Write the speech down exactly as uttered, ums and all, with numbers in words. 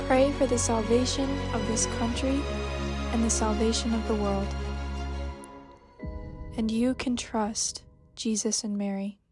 Pray for the salvation of this country and the salvation of the world. And you can trust Jesus and Mary.